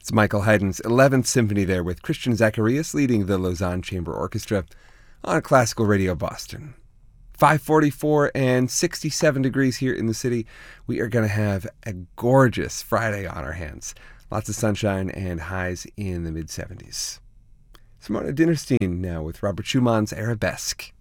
It's Michael Haydn's 11th Symphony there with Christian Zacharias leading the Lausanne Chamber Orchestra on Classical Radio Boston. 5:44 and 67 degrees here in the city. We are going to have a gorgeous Friday on our hands. Lots of sunshine and highs in the mid-70s. Simona Dinnerstein now with Robert Schumann's Arabesque.